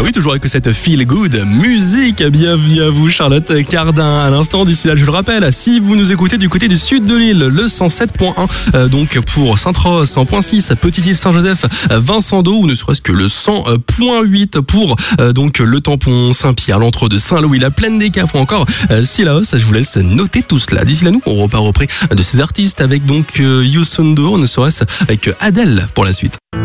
Oui, toujours avec cette feel good musique. Bienvenue à vous, Charlotte Cardin. À l'instant, d'ici là, je le rappelle, si vous nous écoutez du côté du sud de l'île, le 107.1, donc pour Sainte-Rosse, 100.6, Petite-Île Saint-Joseph, Vincent-d'Eau, ou ne serait-ce que le 100.8 pour donc le tampon Saint-Pierre, l'entre de Saint-Louis, la Plaine des Cafres ou encore Sillaos. Je vous laisse noter tout cela. D'ici là, nous, on repart auprès de ces artistes avec donc Youssou N'Dour, ne serait-ce avec Adèle pour la suite.